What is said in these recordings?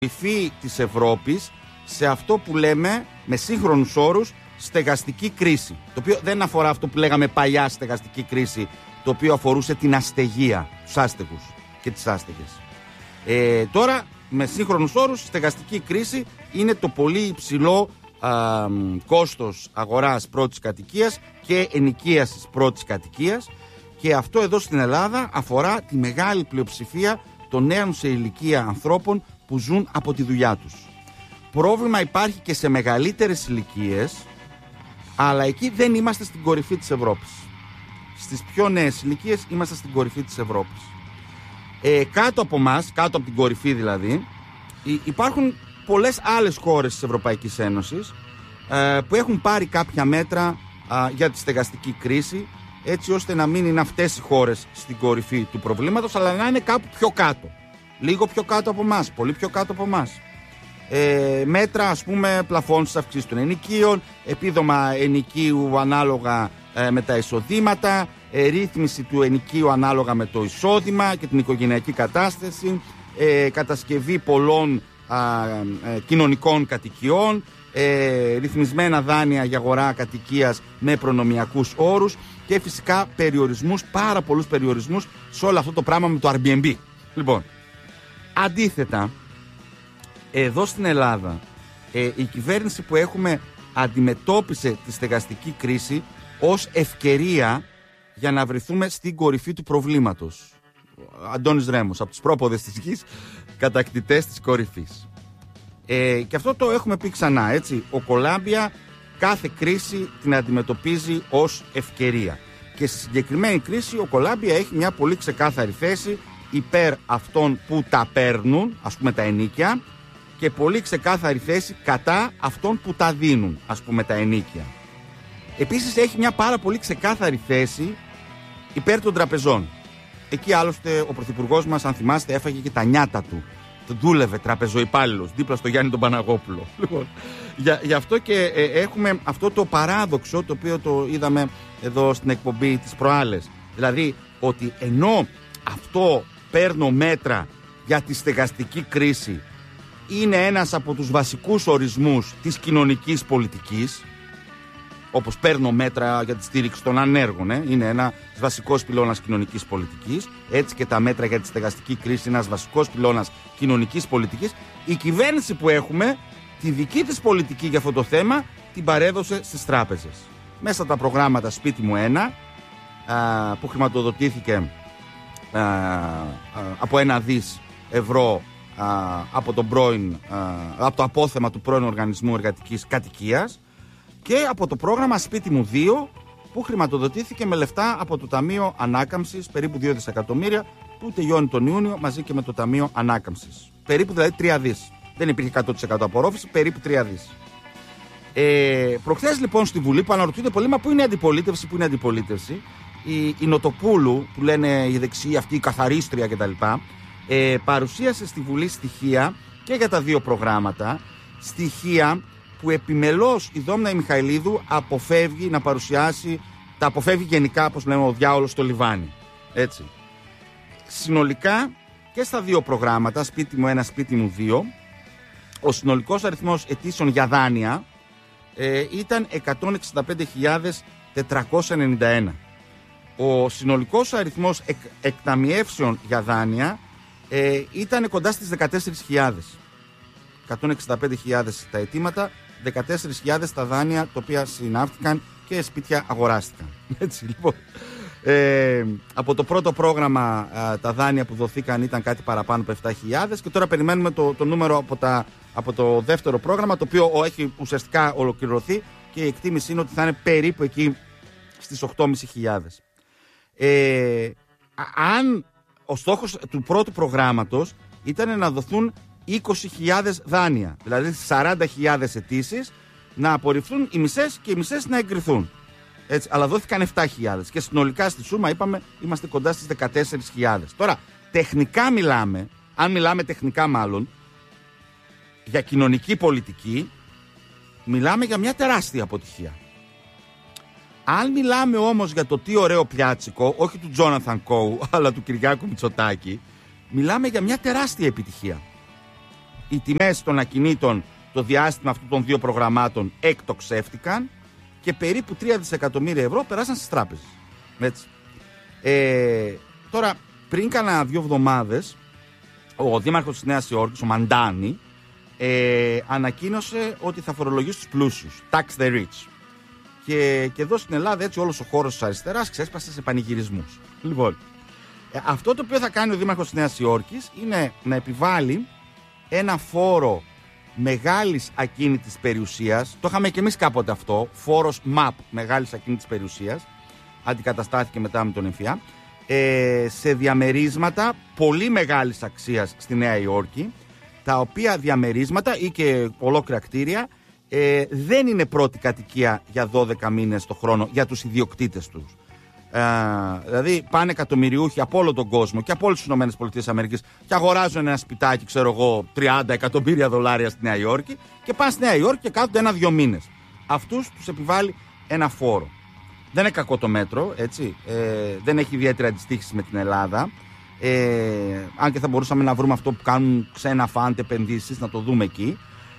κορυφή της Ευρώπης σε αυτό που λέμε με σύγχρονους όρους στεγαστική κρίση. Το οποίο δεν αφορά αυτό που λέγαμε παλιά στεγαστική κρίση, το οποίο αφορούσε την αστεγία, τους άστεγους και τις άστεγες. Τώρα με σύγχρονους όρους στεγαστική κρίση είναι το πολύ υψηλό κόστος αγοράς πρώτης κατοικίας και ενοικίασης πρώτης κατοικίας, και αυτό εδώ στην Ελλάδα αφορά τη μεγάλη πλειοψηφία των νέων σε ηλικία ανθρώπων που ζουν από τη δουλειά τους. Πρόβλημα υπάρχει και σε μεγαλύτερες ηλικίες, αλλά εκεί δεν είμαστε στην κορυφή της Ευρώπης. Στις πιο νέες ηλικίες είμαστε στην κορυφή της Ευρώπης. Κάτω από μας, κάτω από την κορυφή δηλαδή, υπάρχουν πολλές άλλες χώρες της Ευρωπαϊκής Ένωσης που έχουν πάρει κάποια μέτρα για τη στεγαστική κρίση, έτσι ώστε να μην είναι αυτές οι χώρες στην κορυφή του προβλήματος, αλλά να είναι κάπου πιο κάτω. Λίγο πιο κάτω από εμάς, πολύ πιο κάτω από εμάς. Μέτρα, ας πούμε, πλαφών στις αυξήσεις των ενοικίων, επίδομα ενοικίου ανάλογα με τα εισοδήματα, ρύθμιση του ενοικίου ανάλογα με το εισόδημα και την οικογενειακή κατάσταση, κατασκευή πολλών κοινωνικών κατοικιών, ρυθμισμένα δάνεια για αγορά κατοικίας με προνομιακούς όρους και φυσικά περιορισμούς, πάρα πολλούς περιορισμούς σε όλο αυτό το πράγμα με το Airbnb. Λοιπόν, αντίθετα, εδώ στην Ελλάδα η κυβέρνηση που έχουμε αντιμετώπισε τη στεγαστική κρίση ως ευκαιρία για να βρεθούμε στην κορυφή του προβλήματος. Αντώνης Ρέμος, από τους πρόποδες της γης, κατακτητές της κορυφής. Και αυτό το έχουμε πει ξανά, έτσι. Ο Κολάμπια κάθε κρίση την αντιμετωπίζει ως ευκαιρία. Και στη συγκεκριμένη κρίση ο Κολάμπια έχει μια πολύ ξεκάθαρη θέση υπέρ αυτών που τα παίρνουν, ας πούμε τα ενίκια, και πολύ ξεκάθαρη θέση κατά αυτών που τα δίνουν, ας πούμε τα ενίκια. Επίσης έχει μια πάρα πολύ ξεκάθαρη θέση υπέρ των τραπεζών. Εκεί άλλωστε ο πρωθυπουργός μας, αν θυμάστε, έφαγε και τα νιάτα του. Δούλευε τραπεζοϊπάλληλος δίπλα στο Γιάννη τον Παναγόπουλο. Λοιπόν, γι' αυτό και έχουμε αυτό το παράδοξο, το οποίο το είδαμε εδώ στην εκπομπή της προάλλες. Δηλαδή ότι ενώ αυτό παίρνω μέτρα για τη στεγαστική κρίση είναι ένας από τους βασικούς ορισμούς της κοινωνικής πολιτικής, όπως παίρνω μέτρα για τη στήριξη των ανέργων, είναι ένας βασικός πυλώνας κοινωνικής πολιτικής, έτσι και τα μέτρα για τη στεγαστική κρίση είναι ένας βασικός πυλώνας κοινωνικής πολιτικής, η κυβέρνηση που έχουμε τη δική της πολιτική για αυτό το θέμα την παρέδωσε στις τράπεζες. Μέσα τα προγράμματα Σπίτι μου 1, που χρηματοδοτήθηκε από 1 δις ευρώ από το απόθεμα του πρώην Οργανισμού Εργατικής Κατοικίας, και από το πρόγραμμα Σπίτι μου 2, που χρηματοδοτήθηκε με λεφτά από το Ταμείο Ανάκαμψης, περίπου 2 δισεκατομμύρια, που τελειώνει τον Ιούνιο μαζί και με το Ταμείο Ανάκαμψης. Περίπου δηλαδή 3 δις. Δεν υπήρχε 100% απορρόφηση, περίπου 3 δις. Προχθές λοιπόν στη Βουλή, που αναρωτιούνται πολύ, μα πού είναι η αντιπολίτευση, πού είναι η αντιπολίτευση, η Νοτοπούλου, που λένε οι δεξιοί, αυτή η καθαρίστρια κτλ., παρουσίασε στη Βουλή στοιχεία και για τα δύο προγράμματα, στοιχεία που επιμελώς η Δόμνα Μιχαηλίδου αποφεύγει να παρουσιάσει, τα αποφεύγει γενικά, όπως λέμε, ο διάολος στο λιβάνι. Έτσι. Συνολικά και στα δύο προγράμματα, Σπίτι μου 1, Σπίτι μου 2, ο συνολικός αριθμός αιτήσεων για δάνεια ήταν 165.491. Ο συνολικός αριθμός εκταμιεύσεων για δάνεια ήταν κοντά στις 14.000. 165.000 τα αιτήματα, 14.000 τα δάνεια τα οποία συνάφθηκαν και σπίτια αγοράστηκαν. Έτσι λοιπόν. Από το πρώτο πρόγραμμα τα δάνεια που δοθήκαν ήταν κάτι παραπάνω από 7.000 και τώρα περιμένουμε το νούμερο από το δεύτερο πρόγραμμα, το οποίο έχει ουσιαστικά ολοκληρωθεί και η εκτίμηση είναι ότι θα είναι περίπου εκεί στις 8.500. Αν ο στόχος του πρώτου προγράμματος ήταν να δοθούν 20.000 δάνεια, δηλαδή 40.000 αιτήσεις, να απορριφθούν οι μισές και οι μισές να εγκριθούν. Έτσι, αλλά δόθηκαν 7.000 και συνολικά στη σούμα είπαμε είμαστε κοντά στις 14.000. Τώρα, τεχνικά μιλάμε, αν μιλάμε τεχνικά μάλλον, για κοινωνική πολιτική, μιλάμε για μια τεράστια αποτυχία. Αν μιλάμε όμως για το τι ωραίο πιάτσικο, όχι του Τζόναθαν Κόου, αλλά του Κυριάκου Μητσοτάκη, μιλάμε για μια τεράστια επιτυχία. οι τιμές των ακινήτων το διάστημα αυτών των δύο προγραμμάτων εκτοξεύτηκαν και περίπου 3 δισεκατομμύρια ευρώ περάσαν στις τράπεζες. Έτσι. Τώρα, πριν κάνα 2 εβδομάδες, ο δήμαρχος της Νέας Υόρκης, ο Μαντάνι, ανακοίνωσε ότι θα φορολογήσει τους πλούσιους. Tax the rich. Και εδώ στην Ελλάδα, έτσι, όλος ο χώρος της αριστεράς ξέσπασε σε πανηγυρισμούς. Λοιπόν, αυτό το οποίο θα κάνει ο δήμαρχος της Νέας Υόρκης είναι να επιβάλλει ένα φόρο μεγάλης ακίνητης περιουσίας. Το είχαμε και εμείς κάποτε αυτό, φόρος MAP, μεγάλης ακίνητης περιουσίας. Αντικαταστάθηκε μετά με τον ΕΜΦΙΑ. Σε διαμερίσματα πολύ μεγάλης αξίας στη Νέα Υόρκη, τα οποία διαμερίσματα ή και ολόκληρα κτίρια δεν είναι πρώτη κατοικία για 12 μήνες το χρόνο για τους ιδιοκτήτες τους. Δηλαδή πάνε εκατομμυριούχοι από όλο τον κόσμο και από όλες τις ΗΠΑ και αγοράζουν ένα σπιτάκι, ξέρω εγώ, 30 εκατομμύρια δολάρια στη Νέα Υόρκη και πάνε στη Νέα Υόρκη και κάθονται 1-2 μήνες. Αυτούς τους επιβάλλει ένα φόρο. Δεν είναι κακό το μέτρο, έτσι. Δεν έχει ιδιαίτερη αντιστοίχηση με την Ελλάδα. Αν και θα μπορούσαμε να βρούμε αυτό που κάνουν ξένα φαντ επενδύσεις, να το δούμε εκεί.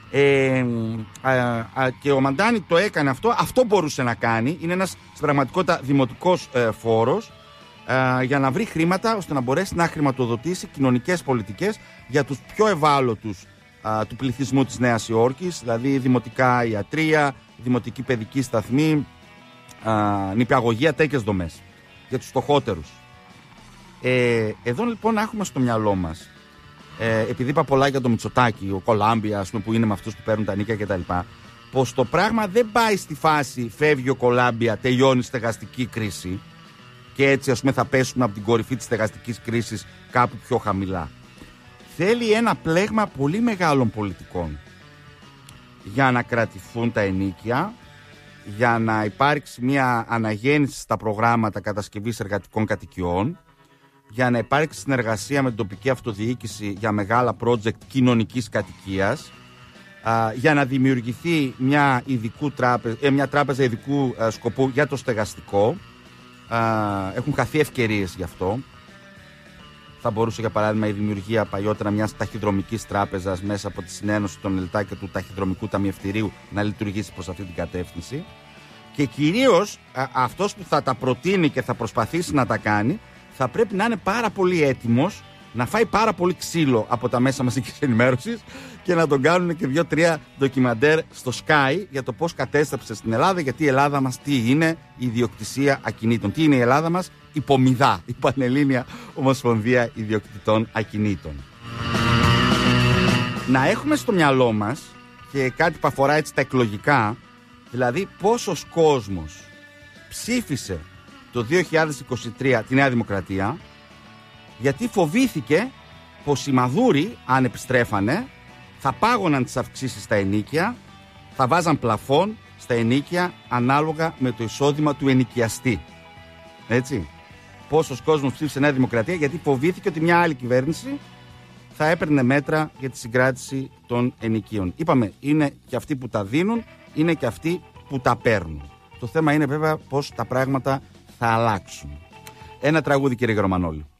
Και ο Μαντάνι το έκανε αυτό. Αυτό μπορούσε να κάνει. Είναι ένας στην πραγματικότητα δημοτικός φόρος για να βρει χρήματα ώστε να μπορέσει να χρηματοδοτήσει κοινωνικές πολιτικές για τους πιο ευάλωτους του πληθυσμού της Νέας Υόρκης, δηλαδή δημοτικά ιατρεία, δημοτική παιδική σταθμή, νηπιαγωγεία, τέτοιες δομές για τους φτωχότερους. Εδώ λοιπόν έχουμε στο μυαλό μας, επειδή είπα πολλά για το Μητσοτάκη, ο Κολάμπια, ας πούμε, που είναι με αυτούς που παίρνουν τα νίκια κτλ., πως το πράγμα δεν πάει στη φάση φεύγει ο Κολάμπια, τελειώνει η στεγαστική κρίση και έτσι, ας πούμε, θα πέσουμε από την κορυφή της στεγαστικής κρίσης κάπου πιο χαμηλά. Θέλει ένα πλέγμα πολύ μεγάλων πολιτικών για να κρατηθούν τα ενοίκια, για να υπάρξει μια αναγέννηση στα προγράμματα κατασκευής εργατικών κατοικιών, για να υπάρξει συνεργασία με την τοπική αυτοδιοίκηση για μεγάλα project κοινωνικής κατοικίας, για να δημιουργηθεί μια τράπεζα ειδικού σκοπού για το στεγαστικό. Έχουν χαθεί ευκαιρίες γι' αυτό. Θα μπορούσε, για παράδειγμα, η δημιουργία παλιότερα μιας ταχυδρομικής τράπεζας μέσα από τη συνένωση των ΕΛΤΑ και του ταχυδρομικού ταμιευτηρίου να λειτουργήσει προς αυτή την κατεύθυνση. Και κυρίως αυτός που θα τα προτείνει και θα προσπαθήσει να τα κάνει θα πρέπει να είναι πάρα πολύ έτοιμος να φάει πάρα πολύ ξύλο από τα μέσα μαζικής ενημέρωσης και να τον κάνουν και 2-3 ντοκιμαντέρ στο Sky για το πώς κατέστρεψε στην Ελλάδα, γιατί η Ελλάδα μας τι είναι? Η ιδιοκτησία ακινήτων. Τι είναι η Ελλάδα μας? Η Πομιδά, η Πανελλήνια Ομοσπονδία Ιδιοκτητών Ακινήτων. Να έχουμε στο μυαλό μας και κάτι που αφορά έτσι τα εκλογικά, δηλαδή πόσος κόσμος ψήφισε το 2023 τη Νέα Δημοκρατία, γιατί φοβήθηκε πως οι Μαδούροι, αν επιστρέφανε, θα πάγωναν τις αυξήσεις στα ενοίκια, θα βάζαν πλαφόν στα ενοίκια ανάλογα με το εισόδημα του ενοικιαστή. Έτσι. Πόσος κόσμος ψήφισε Νέα Δημοκρατία, γιατί φοβήθηκε ότι μια άλλη κυβέρνηση θα έπαιρνε μέτρα για τη συγκράτηση των ενοικίων. Είπαμε, είναι και αυτοί που τα δίνουν, είναι και αυτοί που τα παίρνουν. Το θέμα είναι βέβαια πως τα πράγματα θα αλλάξουν. Ένα τραγούδι, κύριε Γερμανόλη.